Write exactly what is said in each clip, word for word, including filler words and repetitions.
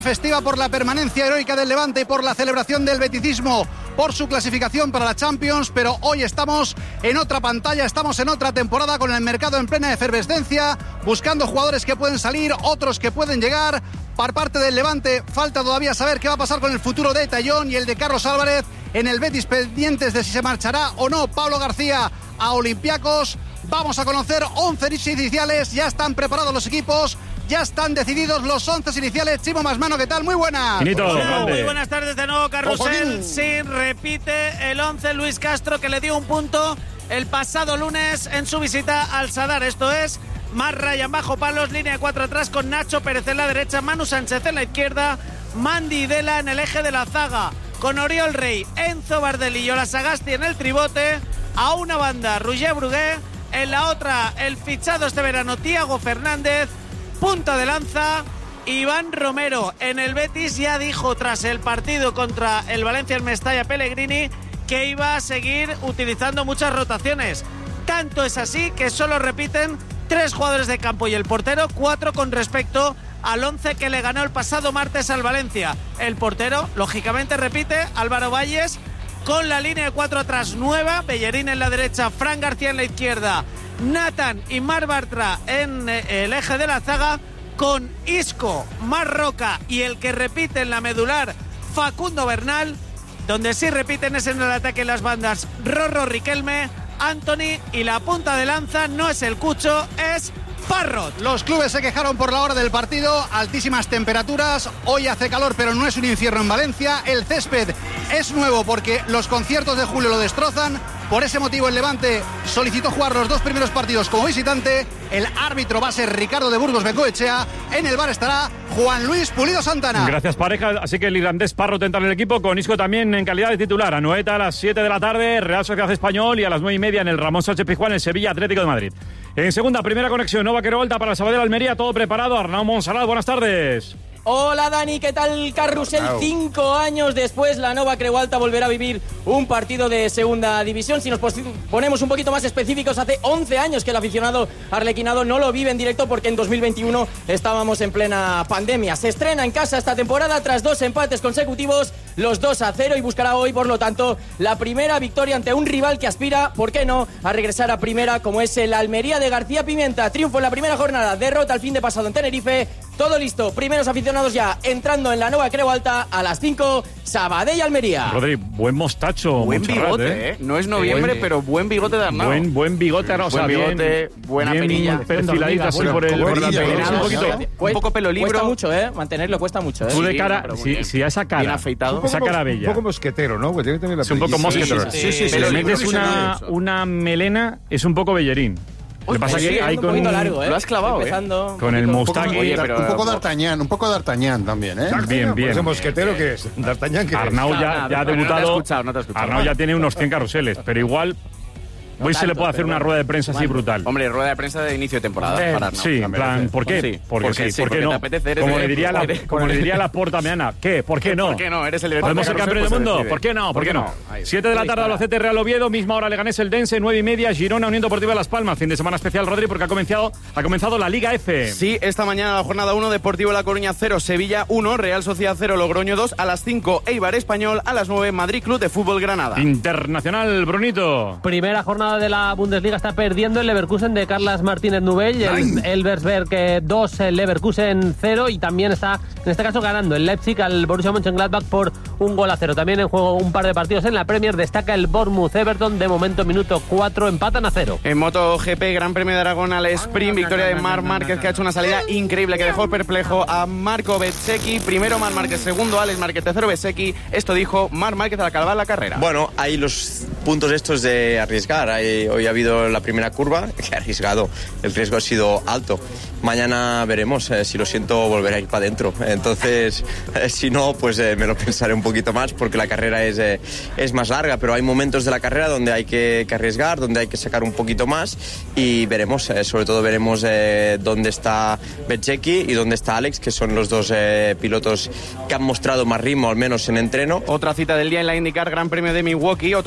Festiva por la permanencia heroica del Levante y por la celebración del beticismo por su clasificación para la Champions, pero hoy estamos en otra pantalla, estamos en otra temporada con el mercado en plena efervescencia, buscando jugadores que pueden salir, otros que pueden llegar. Por parte del Levante falta todavía saber qué va a pasar con el futuro de Tallón y el de Carlos Álvarez en el Betis, pendientes de si se marchará o no Pablo García a Olympiacos. Vamos a conocer once iniciales, ya están preparados los equipos. Ya están decididos los once iniciales. Chimo Masmano, ¿qué tal? Muy buenas. Finito, muy buenas tardes de nuevo, Carrusel. Sí, repite el once Luis Castro, que le dio un punto el pasado lunes en su visita al Sadar. Esto es más Ryan bajo palos, línea de cuatro atrás con Nacho Pérez en la derecha, Manu Sánchez en la izquierda, Mandy Dela en el eje de la zaga, con Oriol Rey, Enzo Bardelli y Ola Sagasti en el tribote. A una banda, Roger Brugué. En la otra, el fichado este verano, Thiago Fernández. Punta de lanza, Iván Romero en el Betis. Ya dijo tras el partido contra el Valencia en Mestalla Pellegrini que iba a seguir utilizando muchas rotaciones. Tanto es así que solo repiten tres jugadores de campo y el portero, cuatro con respecto al once que le ganó el pasado martes al Valencia. El portero, lógicamente, repite, Álvaro Valles, con la línea de cuatro atrás nueva, Bellerín en la derecha, Fran García en la izquierda, Nathan y Marc Bartra en el eje de la zaga, con Isco, Marc Roca y el que repite en la medular, Facundo Bernal. Donde sí repiten es en el ataque las bandas Rorro Riquelme, Anthony, y la punta de lanza no es el Cucho, es Parrot. Los clubes se quejaron por la hora del partido, altísimas temperaturas, hoy hace calor pero no es un infierno en Valencia, el césped es nuevo porque los conciertos de julio lo destrozan. Por ese motivo el Levante solicitó jugar los dos primeros partidos como visitante. El árbitro va a ser Ricardo de Burgos Bengoechea. En el bar estará Juan Luis Pulido Santana. Gracias, pareja. Así que el irlandés Parrot entra en el equipo, con Isco también en calidad de titular. Anoeta a las siete de la tarde, Real Sociedad Español, y a las nueve y media en el Ramón Sánchez Pizjuán, el Sevilla Atlético de Madrid. En segunda, primera conexión, Nova Querolta para el Sabadell Almería, todo preparado. Arnau Monsalud, buenas tardes. Hola Dani, ¿qué tal? Carrusel, cinco años después la Nova Creualta volverá a vivir un partido de segunda división. Si nos ponemos un poquito más específicos, hace once años que el aficionado arlequinado no lo vive en directo porque en dos mil veintiuno estábamos en plena pandemia. Se estrena en casa esta temporada tras dos empates consecutivos, los dos a cero, y buscará hoy, por lo tanto, la primera victoria ante un rival que aspira, ¿por qué no?, a regresar a primera, como es el Almería de García Pimienta. Triunfo en la primera jornada, derrota el fin de pasado en Tenerife. Todo listo, primeros aficionados ya entrando en la Nova Creualta a las cinco, Sabadell y Almería. Rodri, buen mostacho. Buen Montserrat, bigote, ¿eh? No es noviembre, buen, pero buen bigote de Arnau. Buen, buen bigote, Arnau. Buen bigote, bien, buena bien perilla. Perfiladita así por, el, por la perilla. Un poquito. Un poco pelo libro. Cuesta mucho, ¿eh? Mantenerlo cuesta mucho, ¿eh? Tú de cara, sí, si, si a esa cara, bien afeitado. Esa cara bella. Un poco mosquetero, ¿no? Pues tiene que tener la es un poco mosquetero. Sí, sí, sí. Si le metes una, una melena, es un poco Bellerín. Lo que pasa es sí, que hay un con poquito largo, ¿eh? Lo has clavado, empezando, ¿eh? Con el Mustang. Oye, pero, un poco d'Artagnan, un poco d'Artagnan también, ¿eh? Bien, bien. ¿Ese mosquetero qué es? ¿D'Artagnan qué es? Arnau ya, ya ha debutado. No te he escuchado, no te he escuchado. Arnau ya tiene unos cien carruseles, pero igual No hoy tanto, se le puede hacer una rueda de prensa así brutal. Hombre, rueda de prensa de inicio de temporada. Eh, para Arnau, sí, en plan, ¿por qué? Sí, porque, porque sí, sí, ¿por qué porque no? te apetece, eres como, el- le diría la, eres- como le diría la Porta Meana, ¿qué? ¿Por qué no? ¿Por qué no? Eres el director ¿Podemos ser de campeones del Carrusel, mundo? pues ¿Por qué no? ¿Por qué no? Ahí. siete de la tarde, Albacete Real Oviedo, misma hora Leganés El Dense, nueve y media, Girona Unión Deportiva Las Palmas. Fin de semana especial, Rodri, porque ha comenzado, ha comenzado la Liga F. Sí, esta mañana la jornada uno, Deportivo La Coruña cero, Sevilla uno, Real Sociedad cero, Logroño dos, a las cinco, Eibar Español, a las nueve, Madrid Club de Fútbol Granada. Internacional, Brunito. Primera jornada de la Bundesliga, está perdiendo el Leverkusen de Carlas Martínez Nubell, el Elversberg dos, el Leverkusen cero, y también está, en este caso, ganando el Leipzig al Borussia Mönchengladbach por un gol a cero. También en juego un par de partidos en la Premier, destaca el Bournemouth Everton, de momento minuto cuatro, empatan a cero. En MotoGP, Gran Premio de Aragón al sprint, victoria de Marc Márquez, que ha hecho una salida increíble que dejó perplejo a Marco Bezzecchi. Primero Marc Márquez, segundo Alex Márquez, tercero Bezzecchi. Esto dijo Marc Márquez al acabar la carrera. Bueno, hay los puntos estos de arriesgar. Hay, hoy ha habido la primera curva que ha arriesgado. El riesgo ha sido alto. Mañana veremos. Eh, si lo siento, volveré a ir para adentro. Entonces, eh, si no, pues eh, me lo pensaré un poquito más porque la carrera es, eh, es más larga. Pero hay momentos de la carrera donde hay que, que arriesgar, donde hay que sacar un poquito más y veremos. Eh, sobre todo veremos eh, dónde está Bezzecchi y dónde está Alex, que son los dos eh, pilotos que han mostrado más ritmo, al menos en entreno. Otra cita del día en la IndyCar, Gran Premio de Milwaukee, otro match ball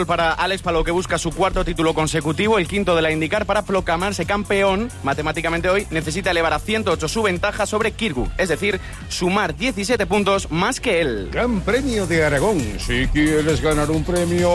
para Alex Palou, que busca su cuarto título consecutivo, el quinto de la IndyCar. Para proclamarse campeón matemáticamente hoy, necesita elevar a ciento ocho su ventaja sobre Kirkwood, es decir, sumar diecisiete puntos más que él. Gran Premio de Aragón. Si quieres ganar un premio,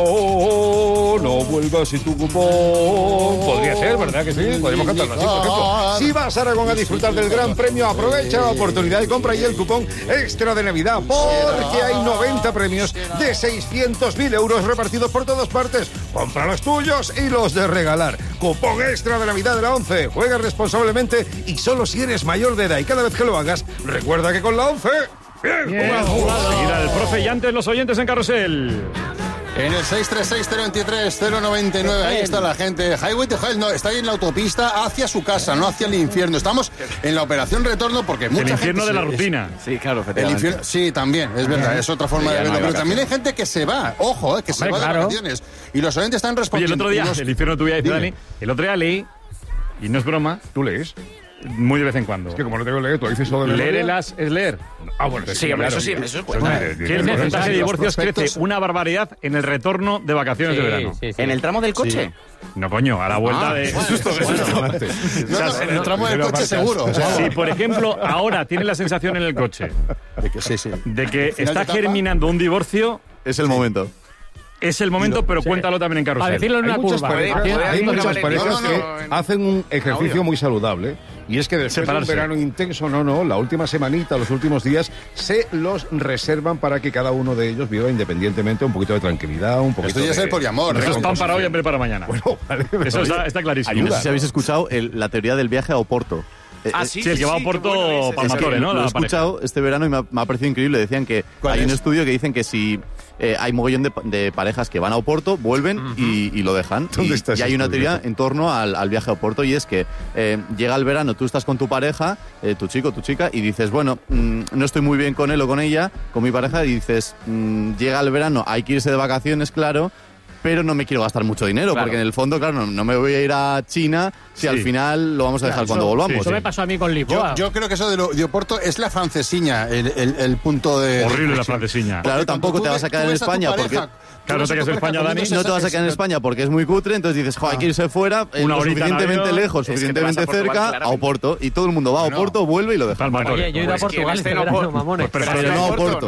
no vuelvas sin tu cupón. Podría ser, ¿verdad que sí? Podemos cantarlo así, por ejemplo. Si vas a Aragón a disfrutar del Gran Premio, aprovecha la oportunidad y compra ahí el cupón extra de Navidad, porque hay noventa premios de seiscientos mil euros repartidos por todas partes. Compra los tuyos y los de regalar. Cupón extra de Navidad de la ONCE. Juega responsablemente y solo si eres mayor de edad. Y cada vez que lo hagas, recuerda que con la ONCE... ¡Bien, bien jugado! Seguirá el profe y antes los oyentes en Carrusel. En el seis tres seis, cero veintitrés, cero noventa y nueve, ahí está la gente. Highway to Hell no, está ahí en la autopista hacia su casa, no hacia el infierno. Estamos en la operación retorno porque mucha el infierno gente de se, la rutina. Sí, claro, el infierno, sí, también, es verdad, es otra forma sí, de verlo. No pero también hay gente que se va, ojo, eh, que se Hombre, va claro. de vacaciones. Y los oyentes están respondiendo. Oye, el otro día, unos... el infierno de tu vida, dice Dani, el otro día leí, y no es broma. ¿Tú lees? Muy de vez en cuando. Es que como no tengo que leer, tú dices todo de leer el as es leer. Ah, bueno, sí, hombre, eso sí, eso es bueno. Que el porcentaje de divorcios crece una barbaridad en el retorno de vacaciones sí, de verano. Sí, sí. ¿En el tramo del coche? Sí. No, coño, a la vuelta ah, de... Bueno, susto, bueno, susto. Bueno, no, no, en el tramo del coche seguro. O sea, si, por ejemplo, ahora tienes la sensación en el coche de que, sí, sí. de que está germinando un divorcio... Es el momento. Es el momento, pero sí. Cuéntalo también en Carrusel. Para decirlo en una hay muchas curva. Parejas, hay, hay muchas parejas no, no, no, que no, hacen un ejercicio audio. muy saludable. Y es que después Separarse. de un verano intenso, no, no, la última semanita, los últimos días, se los reservan para que cada uno de ellos viva independientemente un poquito de tranquilidad, un poquito Esto ya de... es el poliamor. Eso es pan para hoy y hambre para mañana. Bueno, vale, eso está, está clarísimo. No sé si habéis escuchado el, la teoría del viaje a Oporto. Ah, sí, sí, el que va a Oporto bueno Palmatore, ¿no? Lo he escuchado este verano y me ha, me ha parecido increíble. Decían que hay es? un estudio que dicen que si eh, hay mogollón de, de parejas que van a Oporto, vuelven uh-huh. y, y lo dejan. ¿Dónde y, estás y hay una estudio? teoría en torno al, al viaje a Oporto y es que eh, llega el verano, tú estás con tu pareja, eh, tu chico, tu chica, y dices, bueno, mmm, no estoy muy bien con él o con ella, con mi pareja, y dices, mmm, llega el verano, hay que irse de vacaciones, claro, pero no me quiero gastar mucho dinero, claro. porque en el fondo, claro, no, no me voy a ir a China si sí. al final lo vamos a dejar claro, cuando eso, volvamos. Sí, eso me pasó a mí con Lisboa. Yo, yo creo que eso de, lo, de Oporto es la francesiña, el, el, el punto de... Horrible de la francesiña. Claro, tampoco te vas a quedar en España porque... Claro, no te quedas en España, Dani. No te vas a quedar en España porque es muy cutre, entonces dices, jo, hay que irse fuera, eh, lo suficientemente lejos, suficientemente es que cerca, a Oporto. Y todo el mundo va a Oporto, vuelve y lo deja. Oye, yo he ido a Portugal este verano, mamones. Pero no a Oporto.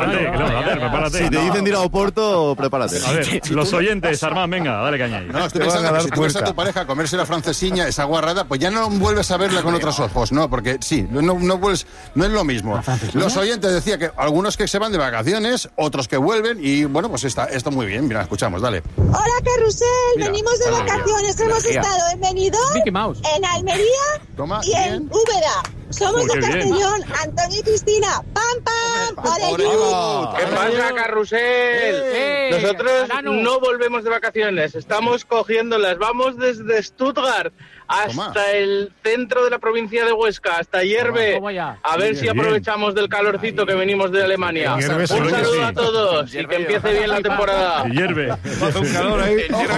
Prepárate, Si te dicen ir a Oporto, prepárate. A ver, los oyentes, Armán, venga, dale caña ahí. No, estoy pensando que si tú ves a tu pareja comerse la francesiña, esa guarrada, pues ya no vuelves a verla con otros ojos, ¿no? Porque sí, no, no vuelves, no es lo mismo. Los oyentes decían que algunos que se van de vacaciones, otros que vuelven, y bueno, pues está esto muy bien, mira, escuchamos, dale. Hola, Carrusel, mira, venimos de vacaciones, hemos energía. estado en Benidorm, en Almería Toma, y bien. en Úbeda. Somos oh, de Castellón, bien. Antonio y Cristina. ¡Pam, pam! ¡Oreyú! ¿Qué pasa, Carrusel? Eh, Nosotros no volvemos de vacaciones, estamos cogiéndolas. Vamos desde Stuttgart hasta Toma. el centro de la provincia de Huesca, hasta Hierve. A ver bien, si aprovechamos bien. del calorcito que venimos de Alemania. Un saludo sí. a todos y que empiece bien la temporada. Hierve. Hace un calor ahí.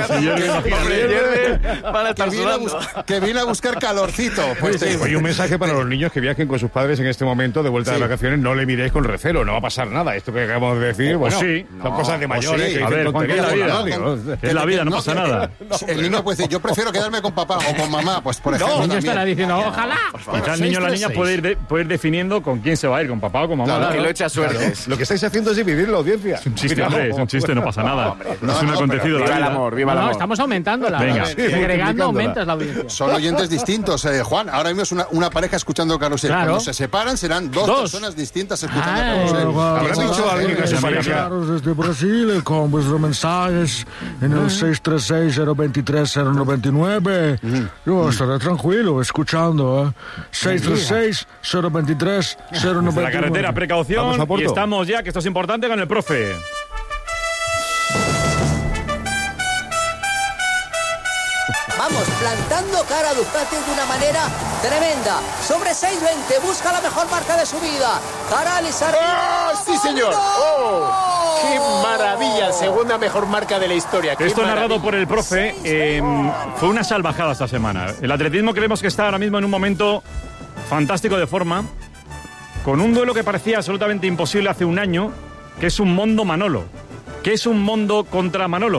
Que viene a buscar calorcito. Pues sí. Oye, un mensaje para los niños que viajen con sus padres en este momento de vuelta sí. de vacaciones, no le miréis con recelo, no va a pasar nada. Esto que acabamos de decir, bueno, sí. son no, cosas de mayores. Sí. Que a ver, Juan, es la vida. Es la vida, no pasa nada. El niño puede decir, yo prefiero quedarme con papá o con mamá, pues por ejemplo. El niño estará diciendo, ojalá. Quizá el niño o la niña puede ir, de, puede ir definiendo con quién se va a ir, con papá o con mamá. Claro, que lo echa suerte. Lo que estáis haciendo es dividir la audiencia. Es un chiste, hombre, es un chiste, no pasa nada. Es un acontecido de la vida. Viva el amor, viva el amor. No, estamos aumentando la Venga. Agregando aumentas la audiencia. Son oyentes distintos, Juan. Ahora mismo es una pareja escuchando Carrusel. Cuando se separan serán dos, dos. personas distintas escuchando ah, Carrusel. Habrás dicho a alguien que se pareja. Desde Brasil, con vuestros mensajes en el seis tres seis, cero dos tres, cero nueve nueve. Yo estaré tranquilo escuchando, ¿eh? seis tres seis, cero dos tres, cero nueve nueve. La carretera, precaución. Y estamos ya, que esto es importante, con el profe. Vamos, plantando cara a Ducati de una manera tremenda. Sobre seis veinte, busca la mejor marca de su vida. Cara a Lizardi. ¡Oh, sí, señor! ¡Oh! ¡Qué maravilla! Segunda mejor marca de la historia. Esto maravilla. Narrado por el profe. Sí, eh, fue una salvajada esta semana. El atletismo creemos que está ahora mismo en un momento fantástico de forma, con un duelo que parecía absolutamente imposible hace un año, que es un Mondo Manolo. ¿Qué es un Mondo contra Manolo?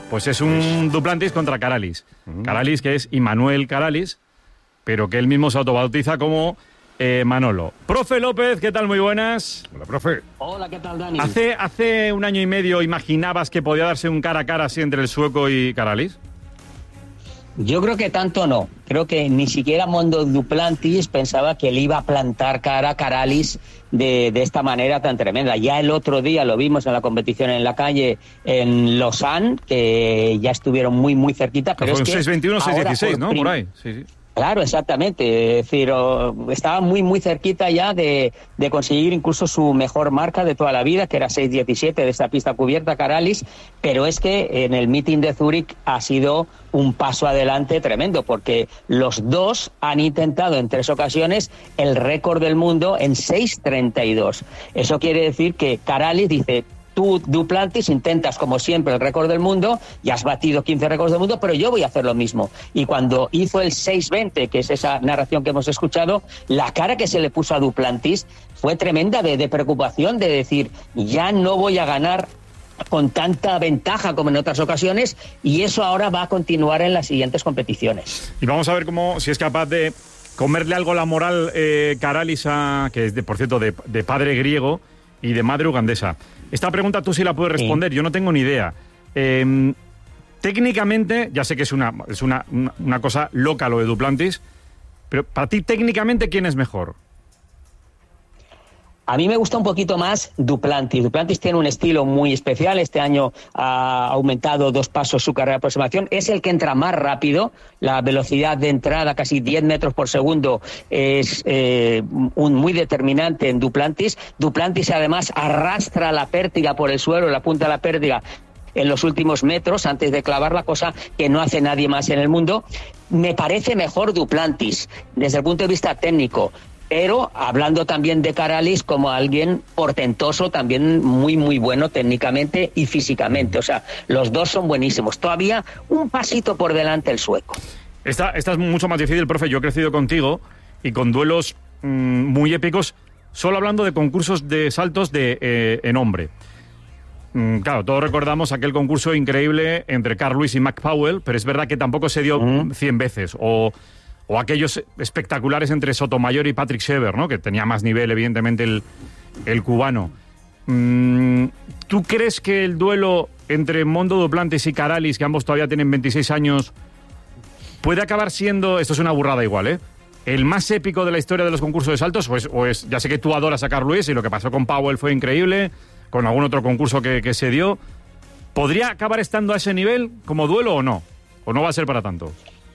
Pues es un Duplantis contra Caralis. Uh-huh. Caralis, que es Immanuel Caralis, pero que él mismo se autobautiza como eh, Manolo. Profe López, ¿qué tal? Muy buenas. Hola, profe. Hola, ¿qué tal, Dani? ¿Hace, hace un año y medio imaginabas que podía darse un cara a cara así entre el sueco y Caralis? Yo creo que tanto no. Creo que ni siquiera Mondo Duplantis pensaba que le iba a plantar cara a Caralis de, de esta manera tan tremenda. Ya el otro día lo vimos en la competición en la calle en Lausanne, que ya estuvieron muy, muy cerquita. Pero fue es un seis veintiuno, seis dieciséis, ¿no? Por ahí. Sí, sí. Claro, exactamente. Es decir, estaba muy, muy cerquita ya de, de conseguir incluso su mejor marca de toda la vida, que era seis diecisiete de esta pista cubierta, Caralis, pero es que en el meeting de Zúrich ha sido un paso adelante tremendo, porque los dos han intentado en tres ocasiones el récord del mundo en seis treinta y dos. Eso quiere decir que Caralis dice: tú, Duplantis, intentas como siempre el récord del mundo, ya has batido quince récords del mundo, pero yo voy a hacer lo mismo. Y cuando hizo el seis veinte, que es esa narración que hemos escuchado, la cara que se le puso a Duplantis fue tremenda de, de preocupación, de decir, ya no voy a ganar con tanta ventaja como en otras ocasiones, y eso ahora va a continuar en las siguientes competiciones. Y vamos a ver cómo, si es capaz de comerle algo la moral eh, Caralis, a, que es, de, por cierto, de, de padre griego y de madre ugandesa. Esta pregunta tú sí la puedes responder, sí. Yo no tengo ni idea. Eh, técnicamente, ya sé que es una, es una, una, una cosa loca lo de Duplantis, pero para ti técnicamente, ¿quién es mejor? A mí me gusta un poquito más Duplantis. Duplantis tiene un estilo muy especial. Este año ha aumentado dos pasos su carrera de aproximación. Es el que entra más rápido. La velocidad de entrada, casi diez metros por segundo, es eh, un muy determinante en Duplantis. Duplantis además arrastra la pértiga por el suelo, la punta de la pértiga, en los últimos metros antes de clavar, la cosa que no hace nadie más en el mundo. Me parece mejor Duplantis desde el punto de vista técnico, pero hablando también de Caralis como alguien portentoso, también muy, muy bueno técnicamente y físicamente. O sea, los dos son buenísimos. Todavía un pasito por delante el sueco. Esta, esta es mucho más difícil, profe. Yo he crecido contigo y con duelos mmm, muy épicos, solo hablando de concursos de saltos de eh, en hombre. Mm, claro, todos recordamos aquel concurso increíble entre Carl Lewis y Mac Powell, pero es verdad que tampoco se dio mm. cien veces. O... O aquellos espectaculares entre Sotomayor y Patrick Shever, ¿no? Que tenía más nivel, evidentemente, el, el cubano. Mm, ¿Tú crees que el duelo entre Mondo Duplantis y Caralis, que ambos todavía tienen veintiséis años, puede acabar siendo, esto es una burrada igual, ¿eh?, el más épico de la historia de los concursos de saltos? O es, o es ya sé que tú adoras a Carl Lewis y lo que pasó con Powell fue increíble, con algún otro concurso que, que se dio. ¿Podría acabar estando a ese nivel como duelo o no? ¿O no va a ser para tanto?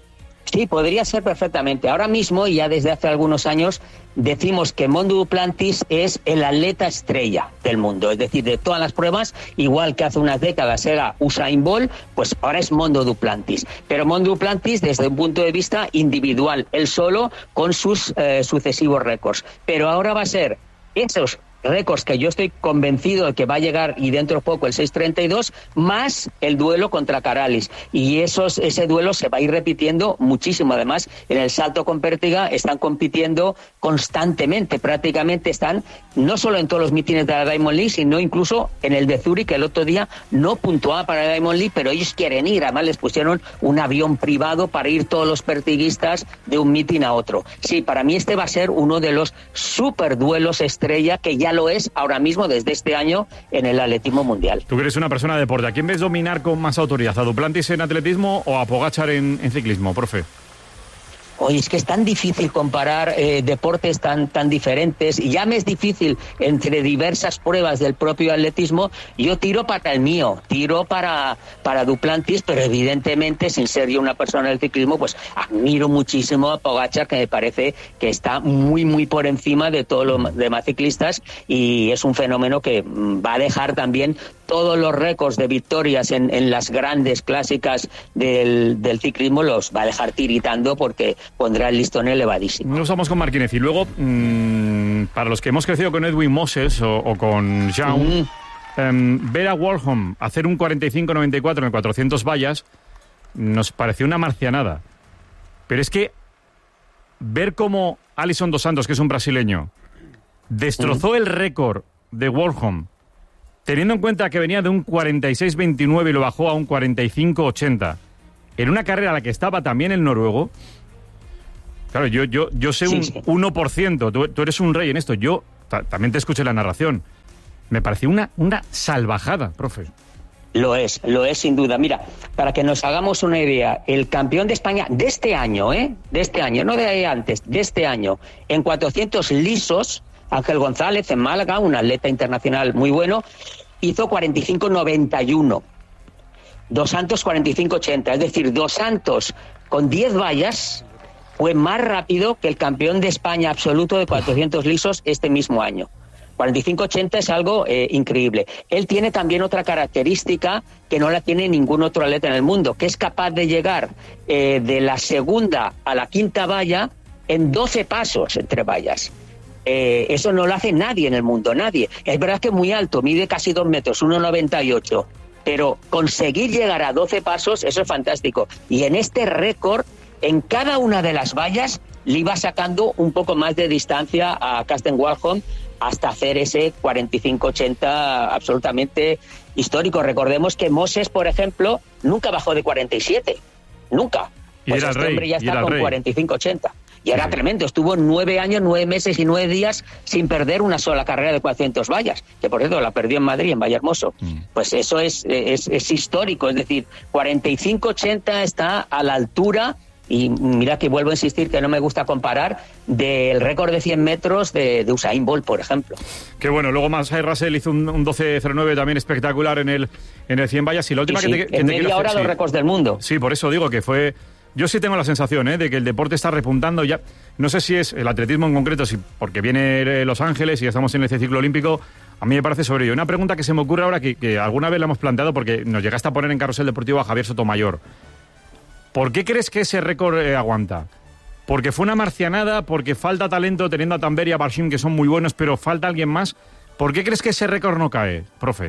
Sí, podría ser perfectamente. Ahora mismo, y ya desde hace algunos años, decimos que Mondo Duplantis es el atleta estrella del mundo. Es decir, de todas las pruebas, igual que hace unas décadas era Usain Bolt, pues ahora es Mondo Duplantis. Pero Mondo Duplantis desde un punto de vista individual, él solo, con sus eh, sucesivos récords. Pero ahora va a ser esos récords que yo estoy convencido de que va a llegar, y dentro de poco el seis treinta y dos, más el duelo contra Caralis. Y esos, ese duelo se va a ir repitiendo muchísimo. Además, en el salto con pértiga están compitiendo constantemente. Prácticamente están no solo en todos los mítines de la Diamond League, sino incluso en el de Zúrich, que el otro día no puntuaba para la Diamond League, pero ellos quieren ir. Además, les pusieron un avión privado para ir todos los pertiguistas de un mítin a otro. Sí, para mí este va a ser uno de los super duelos estrella, que ya lo es ahora mismo desde este año en el atletismo mundial. Tú que eres una persona de deporte, ¿a quién ves dominar con más autoridad? ¿A Duplantis en atletismo o a Pogačar en, en ciclismo, profe? Oye, es que es tan difícil comparar eh, deportes tan, tan diferentes, y ya me es difícil entre diversas pruebas del propio atletismo. Yo tiro para el mío, tiro para, para Duplantis, pero evidentemente, sin ser yo una persona del ciclismo, pues admiro muchísimo a Pogačar, que me parece que está muy, muy por encima de todos los demás ciclistas, y es un fenómeno que va a dejar también todos los récords de victorias en, en las grandes clásicas del, del ciclismo, los va a dejar tiritando, porque pondrá el listón elevadísimo. Nos vamos con Marquinez y luego, mmm, para los que hemos crecido con Edwin Moses o, o con Jean, mm. eh, ver a Warholm hacer un cuarenta y cinco noventa y cuatro en cuatrocientos vallas nos pareció una marcianada. Pero es que ver cómo Alisson dos Santos, que es un brasileño, destrozó mm. el récord de Warholm teniendo en cuenta que venía de un cuarenta y seis veintinueve y lo bajó a un cuarenta y cinco ochenta, en una carrera a la que estaba también el noruego, claro, yo, yo, yo sé sí, un sí. uno por ciento, tú, tú eres un rey en esto, yo ta, también te escuché la narración, me pareció una, una salvajada, profe. Lo es, lo es sin duda. Mira, para que nos hagamos una idea, el campeón de España de este año, ¿eh? De este año, no de antes, de este año, en cuatrocientos lisos, Ángel González en Málaga, un atleta internacional muy bueno, hizo cuarenta y cinco noventa y uno. Dos Santos cuarenta y cinco ochenta, es decir, Dos Santos con diez vallas fue más rápido que el campeón de España absoluto de cuatrocientos lisos este mismo año. cuarenta y cinco ochenta es algo eh, increíble. Él tiene también otra característica que no la tiene ningún otro atleta en el mundo, que es capaz de llegar eh, de la segunda a la quinta valla en doce pasos entre vallas. Eh, eso no lo hace nadie en el mundo, nadie. Es verdad que es muy alto, mide casi dos metros, uno noventa y ocho, pero conseguir llegar a doce pasos, eso es fantástico. Y en este récord, en cada una de las vallas, le iba sacando un poco más de distancia a Karsten Warholm, hasta hacer ese cuarenta y cinco ochenta absolutamente histórico. Recordemos que Moses, por ejemplo, nunca bajó de cuarenta y siete. Nunca. Pues este rey, hombre ya está con cuarenta y cinco ochenta. Y era sí. tremendo. Estuvo nueve años, nueve meses y nueve días sin perder una sola carrera de cuatrocientas vallas. Que, por cierto, la perdió en Madrid, en Vallehermoso. Mm. Pues eso es, es, es histórico. Es decir, cuarenta y cinco ochenta está a la altura... Y mira que vuelvo a insistir que no me gusta comparar del récord de cien metros de, de Usain Bolt, por ejemplo. Que bueno, luego Masai Russell hizo un, un doce cero nueve también espectacular en el en el cien vallas. Y la última sí, que te, sí, que en te media hora hacer, los sí. récords del mundo. Sí, por eso digo que fue... Yo sí tengo la sensación ¿eh? de que el deporte está repuntando ya. No sé si es el atletismo en concreto, si porque viene Los Ángeles y estamos en este ciclo olímpico. A mí me parece sobre ello. Una pregunta que se me ocurre ahora, que, que alguna vez la hemos planteado porque nos llegaste a poner en Carrusel Deportivo a Javier Sotomayor. ¿Por qué crees que ese récord eh, aguanta? ¿Porque fue una marcianada? ¿Porque falta talento teniendo a Tamberi y a Barshim, que son muy buenos, pero falta alguien más? ¿Por qué crees que ese récord no cae, profe?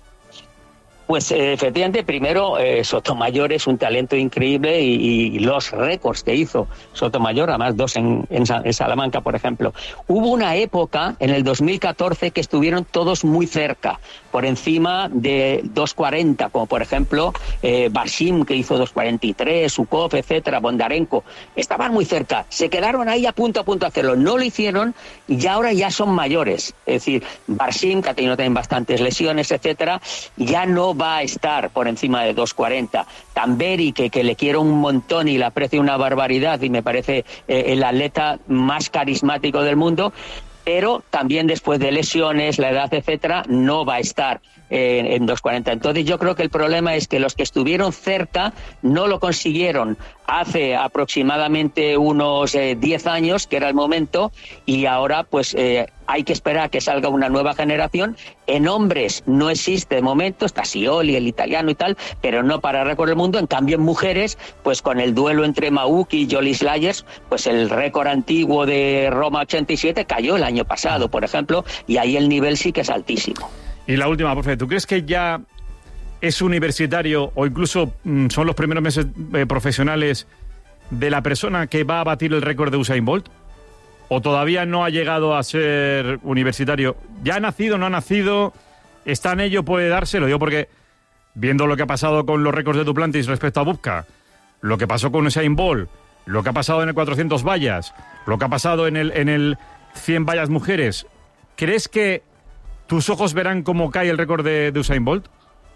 Pues eh, efectivamente, primero, eh, Sotomayor es un talento increíble y, y los récords que hizo Sotomayor, además dos en, en, en Salamanca, por ejemplo. Hubo una época, en el dos mil catorce, que estuvieron todos muy cerca, por encima de dos cuarenta, como por ejemplo eh, Barshim, que hizo dos cuarenta y tres, Sukov, etcétera, Bondarenko. Estaban muy cerca, se quedaron ahí a punto a punto de hacerlo. No lo hicieron y ahora ya son mayores. Es decir, Barshim, que ha tenido también bastantes lesiones, etcétera, ya no va a estar por encima de dos cuarenta. Tamberi, que, que le quiero un montón y le aprecio una barbaridad y me parece eh, el atleta más carismático del mundo, pero también después de lesiones, la edad, etcétera, no va a estar eh, en dos cuarenta. Entonces yo creo que el problema es que los que estuvieron cerca no lo consiguieron hace aproximadamente unos eh, diez años, que era el momento, y ahora pues eh, hay que esperar a que salga una nueva generación. En hombres no existe de momento, está Scioli, el italiano y tal, pero no para récord del mundo. En cambio en mujeres, pues con el duelo entre Mauki y Joli Slayers, pues el récord antiguo de Roma ochenta y siete cayó el año pasado, por ejemplo, y ahí el nivel sí que es altísimo. Y la última, profe, ¿tú crees que ya es universitario o incluso mmm, son los primeros meses eh, profesionales de la persona que va a batir el récord de Usain Bolt? ¿O todavía no ha llegado a ser universitario? ¿Ya ha nacido, no ha nacido? ¿Está en ello? ¿Puede darse? Lo digo porque, viendo lo que ha pasado con los récords de Duplantis respecto a Bubka, lo que pasó con Usain Bolt, lo que ha pasado en el cuatrocientos vallas, lo que ha pasado en el, en el cien vallas mujeres, ¿crees que tus ojos verán cómo cae el récord de, de Usain Bolt?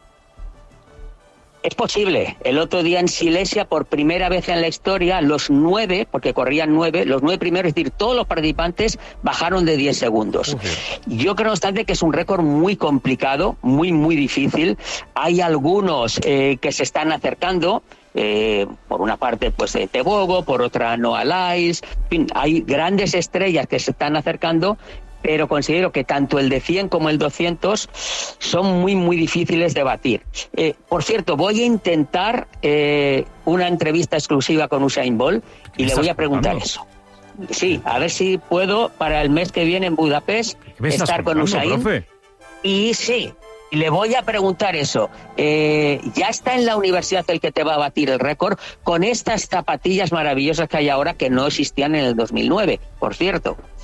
Es posible. El otro día en Silesia, por primera vez en la historia, los nueve, porque corrían nueve, los nueve primeros, es decir, todos los participantes bajaron de diez segundos. Uh-huh. Yo creo, no obstante, que es un récord muy complicado, muy, muy difícil. Hay algunos eh, que se están acercando. Eh, por una parte, pues eh, Tebogo, por otra Noah Lyles. En fin, hay grandes estrellas que se están acercando, pero considero que tanto el de cien como el doscientos son muy, muy difíciles de batir. Eh, por cierto, voy a intentar eh, una entrevista exclusiva con Usain Bolt y le voy a preguntar eso. Sí, a ver si puedo para el mes que viene en Budapest estar con Usain. Profe? Y sí, le voy a preguntar eso. Eh, ya está en la universidad el que te va a batir el récord con estas zapatillas maravillosas que hay ahora que no existían en el dos mil nueve, por cierto.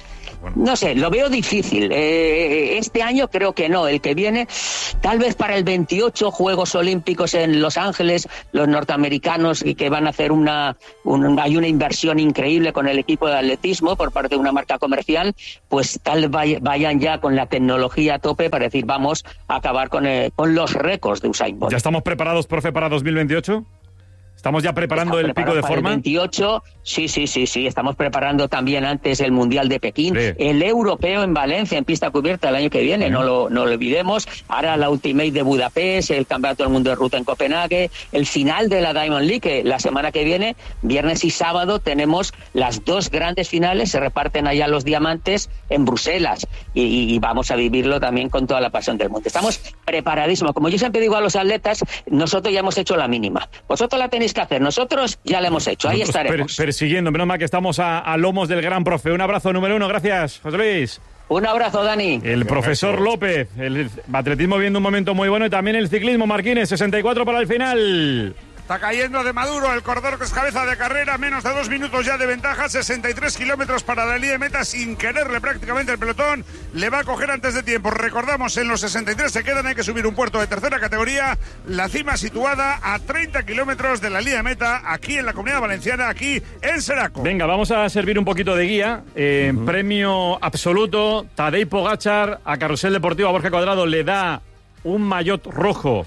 bueno. No sé, lo veo difícil. Eh, este año creo que no. El que viene, tal vez para el veintiocho, Juegos Olímpicos en Los Ángeles, los norteamericanos y que van a hacer una, un, hay una inversión increíble con el equipo de atletismo por parte de una marca comercial, pues tal vez vayan ya con la tecnología a tope para decir vamos a acabar con, eh, con los récords de Usain Bolt. ¿Ya estamos preparados, profe, para dos mil veintiocho? ¿Estamos ya preparando el pico de para forma? El veintiocho, sí, sí, sí, sí. Estamos preparando también antes el Mundial de Pekín, sí. El Europeo en Valencia, en pista cubierta el año que viene, sí. no, lo, no lo olvidemos. Ahora la Ultimate de Budapest, el Campeonato del Mundo de Ruta en Copenhague, el final de la Diamond League, que la semana que viene, viernes y sábado, tenemos las dos grandes finales, se reparten allá los diamantes en Bruselas y, y vamos a vivirlo también con toda la pasión del mundo. Estamos preparadísimos. Como yo siempre digo a los atletas, nosotros ya hemos hecho la mínima. Vosotros la tenéis que hacer, nosotros ya la hemos hecho, ahí nosotros estaremos. Per persiguiendo, menos mal que estamos a, a lomos del gran profe. Un abrazo número uno, gracias, José Luis. Un abrazo, Dani. El profesor López, el atletismo viendo un momento muy bueno y también el ciclismo, Marquines, sesenta y cuatro para el final. Está cayendo de Maduro, el corredor que es cabeza de carrera, menos de dos minutos ya de ventaja, sesenta y tres kilómetros para la línea de meta, sin quererle prácticamente el pelotón, le va a coger antes de tiempo. Recordamos, en los sesenta y tres se quedan, hay que subir un puerto de tercera categoría, la cima situada a treinta kilómetros de la línea de meta, aquí en la Comunidad Valenciana, aquí en Seraco. Venga, vamos a servir un poquito de guía. Eh, uh-huh. Premio absoluto, Tadej Pogačar a Carrusel Deportivo, a Borja Cuadrado le da un maillot rojo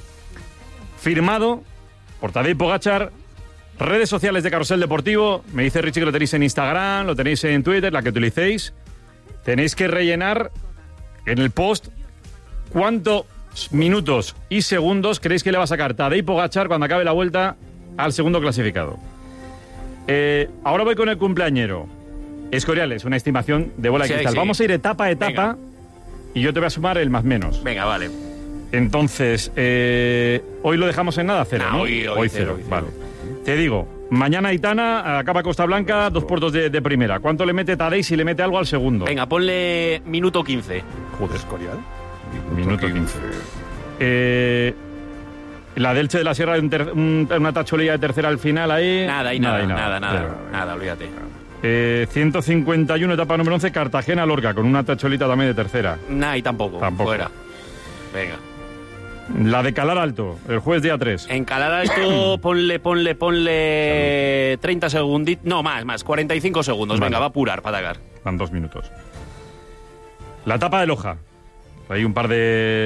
firmado por Tadej Pogačar. Redes sociales de Carrusel Deportivo. Me dice Richie que lo tenéis en Instagram, lo tenéis en Twitter, la que utilicéis. Tenéis que rellenar en el post cuántos minutos y segundos creéis que le va a sacar Tadej Pogačar cuando acabe la vuelta al segundo clasificado. Eh, ahora voy con el cumpleañero. Escoriales, una estimación de bola de sí, cristal. Sí. Vamos a ir etapa a etapa. Venga. Y yo te voy a sumar el más menos. Venga, vale. Entonces, eh, hoy lo dejamos en nada, cero, ¿no? ¿no? Hoy, hoy, hoy cero, cero, cero, vale. Te digo, mañana Aitana acaba Costa Blanca, dos puertos de, de primera. ¿Cuánto le mete Tadej si le mete algo al segundo? Venga, ponle minuto quince. Joder, Escorial. Minuto quince. Eh, la Delche de la Sierra, un ter, un, una tacholilla de tercera al final ahí. Nada, y nada, nada, nada, nada, nada, nada, olvídate. Eh, ciento cincuenta y uno, etapa número once, Cartagena-Lorca, con una tacholita también de tercera. Nah, y tampoco, tampoco. Fuera. Venga. La de Calar Alto, el jueves día tres. En Calar Alto, ponle, ponle, ponle treinta segunditos. No, más, más, cuarenta y cinco segundos. Vale. Venga, va a apurar para atacar. Van dos minutos. La etapa de Loja. Hay un par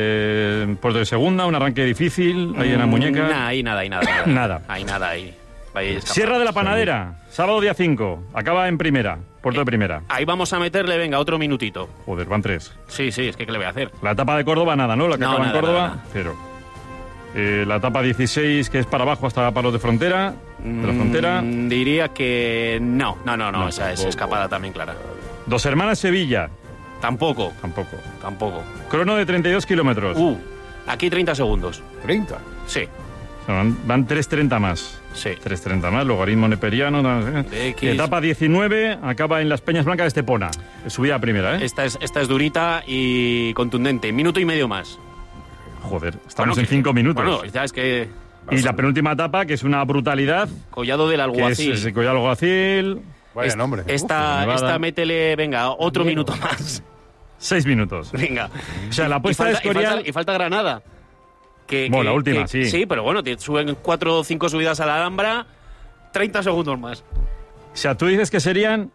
de puertos de segunda, un arranque difícil, ahí mm, en la muñeca. Nada, ahí nada, ahí nada. Nada. nada. Ahí nada, ahí. Sierra de la Panadera, sábado día cinco. Acaba en primera, puerto eh, de primera. Ahí vamos a meterle, venga, otro minutito. Joder, van tres. Sí, sí, es que ¿qué le voy a hacer? La etapa de Córdoba, nada, ¿no? La que no, acaba nada, en Córdoba, nada. cero. Eh, la etapa dieciséis, que es para abajo hasta Palos de Frontera. De la Frontera. Mm, diría que no, no, no, no, no esa es escapada también clara. Dos Hermanas Sevilla. Tampoco. Tampoco. Tampoco. Crono de treinta y dos kilómetros. Uh, aquí treinta segundos. ¿treinta? Sí. Van, van tres treinta más. Sí. tres treinta más, logaritmo neperiano. No, etapa diecinueve, acaba en las Peñas Blancas de Estepona. Subida a primera, ¿eh? Esta es, esta es durita y contundente. Minuto y medio más. Joder, estamos bueno, en cinco minutos. Bueno, ya es que... Y la penúltima etapa, que es una brutalidad. Collado del Alguacil. Que es ese Collado del Alguacil. Vaya nombre. Esta, Uf, esta métele, venga, otro Bien. minuto más. Seis minutos. Venga. O sea, la apuesta de Escorial... Y falta, y falta Granada. Que, bueno, que, la última, que, sí. Sí, pero bueno, suben cuatro o cinco subidas a la Alhambra, treinta segundos más. O sea, tú dices que serían...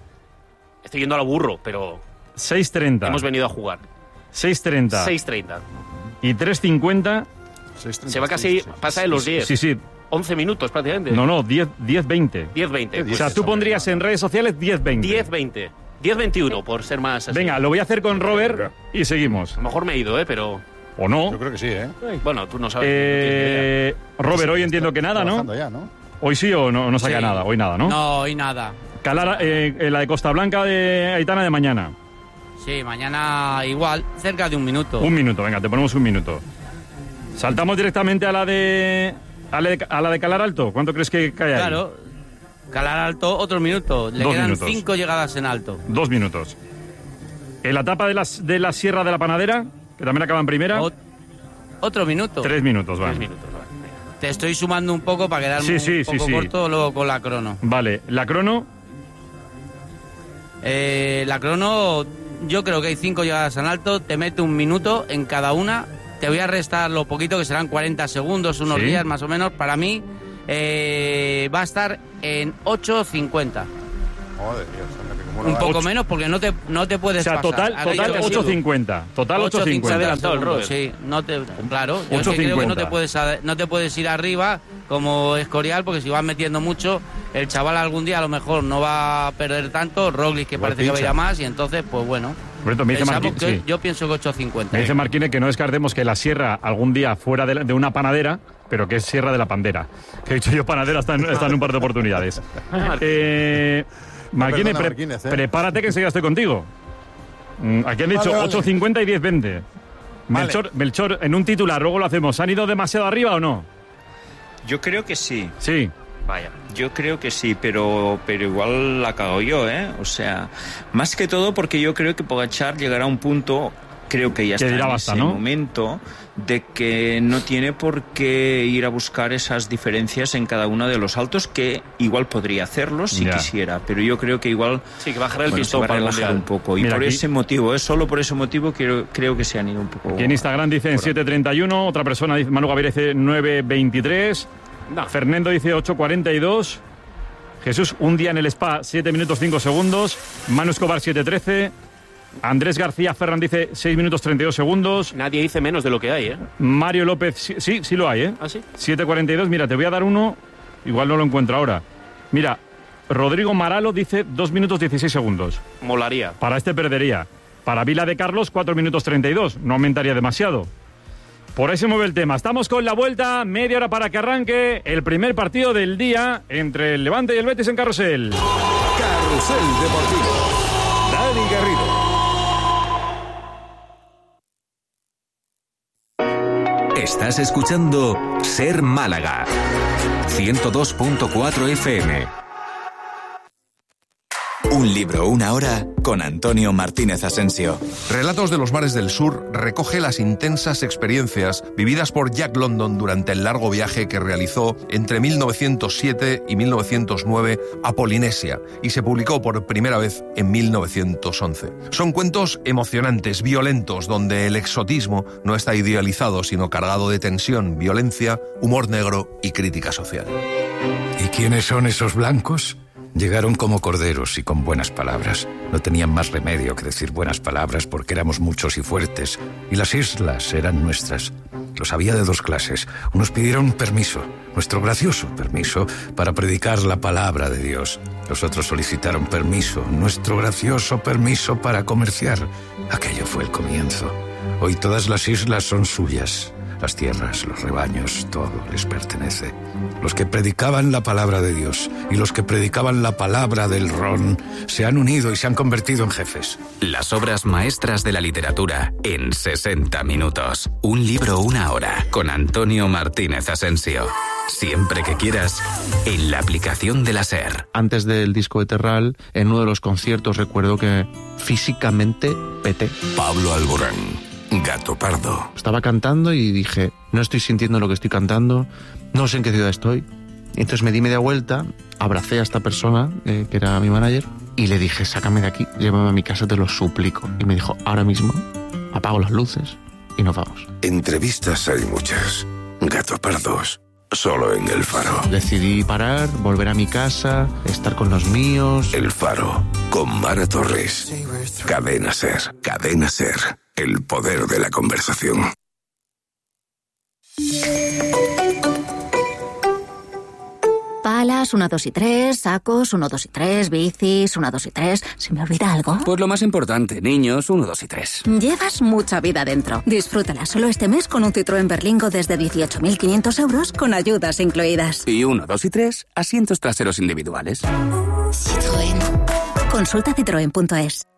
Estoy yendo a lo burro, pero... seis treinta. Hemos venido a jugar. seis treinta. seis treinta. Y tres cincuenta. Se va casi... Pasa de los diez. Sí, sí. once minutos prácticamente. No, no, diez veinte. diez veinte. O sea, tú pondrías en redes sociales diez veinte. diez veinte. diez veintiuno, por ser más así. Venga, lo voy a hacer con Robert y seguimos. A lo mejor me he ido, ¿eh? Pero... ¿O no? Yo creo que sí, ¿eh? Bueno, tú no sabes. Eh, no Robert, hoy entiendo que nada, ¿no? Ya, ¿no? Hoy sí o no, no saca sí. nada, hoy nada, ¿no? No, hoy nada. Calara, eh, la de Costa Blanca de Aitana de mañana. Sí, mañana igual, cerca de un minuto. Un minuto, venga, te ponemos un minuto. Saltamos directamente a la de a la de, a la de Calar Alto. ¿Cuánto crees que cae ahí? Claro, Calar Alto, otro minuto. Le Dos quedan minutos. cinco llegadas en alto. Dos minutos. En la etapa de, las, de la Sierra de la Panadera, que también acaba en primera. O, otro minuto. Tres minutos, vale. Tres minutos, vale. Te estoy sumando un poco para quedarme sí, sí, un poco sí, sí. corto luego con la crono. Vale, la crono. Eh, la crono, yo creo que hay cinco llegadas en alto, te mete un minuto en cada una. Te voy a restar lo poquito, que serán cuarenta segundos, unos ¿Sí? días más o menos. Para mí eh, va a estar en ocho cincuenta. Joder, Dios, un poco menos porque no te, no te puedes pasar. O sea, total, pasar. total ocho cincuenta. Total ocho cincuenta. Se ha adelantado el Robert. Sí, no te, claro. Yo es que creo que no te, puedes, no te puedes ir arriba como Escorial, porque si vas metiendo mucho, el chaval algún día a lo mejor no va a perder tanto. Roglic, que igual parece pincha. Que va a ir a más, y entonces, pues bueno. Roberto, me dice Marquín, que, sí. Yo pienso que ocho cincuenta. Me dice Marquine que no descartemos que la sierra algún día fuera de, de una panadera, pero que es Sierra de la Pandera. Que he dicho yo panadera, está en, está en un par de oportunidades. eh... Marquine, pre Marquínez, ¿eh? Prepárate que enseguida estoy contigo. Aquí han dicho vale, vale. ocho cincuenta y diez veinte. Vale. Melchor, Melchor, en un titular, luego lo hacemos. ¿Han ido demasiado arriba o no? Yo creo que sí. Sí. Vaya, yo creo que sí, pero, pero igual la cago yo, ¿eh? O sea, más que todo porque yo creo que Pogačar llegará a un punto, creo que ya está en basta, ese ¿no? momento, de que no tiene por qué ir a buscar esas diferencias en cada uno de los saltos, que igual podría hacerlo si ya. quisiera, pero yo creo que igual sí, que bajar el bueno, pistón se va a relajar un poco. Y Mira, por aquí, ese motivo, ¿eh? Solo por ese motivo creo, creo que se han ido un poco. Aquí en Instagram dicen siete treinta y uno, otra persona dice, Manu Gaviria dice nueve veintitrés, no. Fernando dice ocho cuarenta y dos, Jesús, un día en el spa, siete minutos cinco segundos, Manu Escobar siete trece, Andrés García Ferran dice seis minutos treinta y dos segundos. Nadie dice menos de lo que hay, ¿eh? Mario López, sí, sí, sí lo hay, ¿eh? ¿Ah, sí? siete cuarenta y dos, mira, te voy a dar uno, igual no lo encuentro ahora. Mira, Rodrigo Maralo dice dos minutos dieciséis segundos. Molaría. Para este perdería. Para Vila de Carlos, cuatro minutos treinta y dos, no aumentaría demasiado. Por ahí se mueve el tema. Estamos con la vuelta, media hora para que arranque el primer partido del día entre el Levante y el Betis en Carrusel. Carrusel Deportivo. Dani Garrido. Estás escuchando Ser Málaga, ciento dos punto cuatro F M. Un libro, una hora, con Antonio Martínez Asensio. Relatos de los mares del sur recoge las intensas experiencias vividas por Jack London durante el largo viaje que realizó entre mil novecientos siete y mil novecientos nueve a Polinesia y se publicó por primera vez en mil novecientos once. Son cuentos emocionantes, violentos, donde el exotismo no está idealizado, sino cargado de tensión, violencia, humor negro y crítica social. ¿Y quiénes son esos blancos? Llegaron como corderos y con buenas palabras. No tenían más remedio que decir buenas palabras porque éramos muchos y fuertes, y las islas eran nuestras. Los había de dos clases. Unos pidieron permiso, nuestro gracioso permiso, para predicar la palabra de Dios. Los otros solicitaron permiso, nuestro gracioso permiso para comerciar. Aquello fue el comienzo. Hoy todas las islas son suyas. Las tierras, los rebaños, todo les pertenece. Los que predicaban la palabra de Dios y los que predicaban la palabra del ron se han unido y se han convertido en jefes. Las obras maestras de la literatura en sesenta minutos. Un libro, una hora, con Antonio Martínez Asensio. Siempre que quieras, en la aplicación de la SER. Antes del disco de Terral, en uno de los conciertos recuerdo que físicamente peté. Pablo Alborán. Gato Pardo. Estaba cantando y dije, no estoy sintiendo lo que estoy cantando, no sé en qué ciudad estoy. Y entonces me di media vuelta, abracé a esta persona, eh, que era mi manager, y le dije, sácame de aquí, llévame a mi casa, te lo suplico. Y me dijo, ahora mismo, apago las luces y nos vamos. Entrevistas hay muchas. Gato Pardos, solo en El Faro. Decidí parar, volver a mi casa, estar con los míos. El Faro, con Mara Torres. Cadena SER, Cadena SER. El poder de la conversación. Palas, uno, dos y tres, sacos, uno, dos y tres, bicis, uno, dos y tres. ¿Se me olvida algo? Pues lo más importante, niños, uno, dos y tres. Llevas mucha vida dentro. Disfrútala solo este mes con un Citroën Berlingo desde dieciocho mil quinientos euros con ayudas incluidas. Y uno, dos y tres, asientos traseros individuales. Citroën. Consulta citroen punto es.